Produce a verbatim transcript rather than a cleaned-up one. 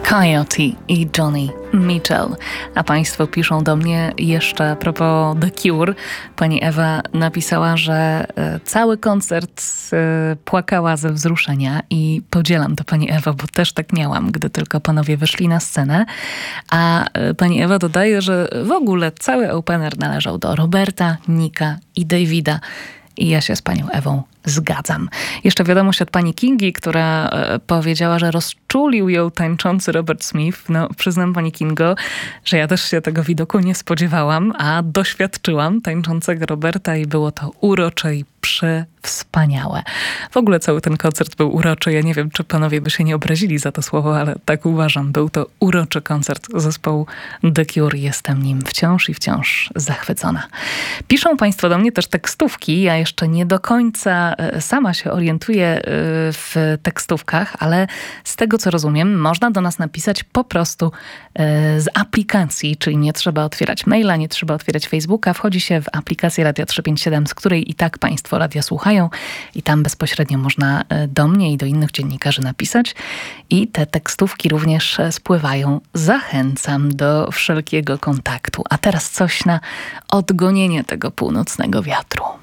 Coyote i Johnny Mitchell. A państwo piszą do mnie jeszcze a propos The Cure. Pani Ewa napisała, że cały koncert płakała ze wzruszenia i podzielam to, pani Ewa, bo też tak miałam, gdy tylko panowie wyszli na scenę. A pani Ewa dodaje, że w ogóle cały opener należał do Roberta, Nicka i Davida. I ja się z panią Ewą zgadzam. Jeszcze wiadomość od pani Kingi, która e, powiedziała, że rozczulił ją tańczący Robert Smith. No, przyznam, pani Kingo, że ja też się tego widoku nie spodziewałam, a doświadczyłam tańczącego Roberta i było to urocze i przewspaniałe. W ogóle cały ten koncert był uroczy. Ja nie wiem, czy panowie by się nie obrazili za to słowo, ale tak uważam. Był to uroczy koncert zespołu The Cure. Jestem nim wciąż i wciąż zachwycona. Piszą państwo do mnie też tekstówki. Ja jeszcze nie do końca sama się orientuję w tekstówkach, ale z tego, co rozumiem, można do nas napisać po prostu z aplikacji, czyli nie trzeba otwierać maila, nie trzeba otwierać Facebooka. Wchodzi się w aplikację Radia trzysta pięćdziesiąt siedem, z której i tak państwo radia słuchają i tam bezpośrednio można do mnie i do innych dziennikarzy napisać i te tekstówki również spływają. Zachęcam do wszelkiego kontaktu. A teraz coś na odgonienie tego północnego wiatru.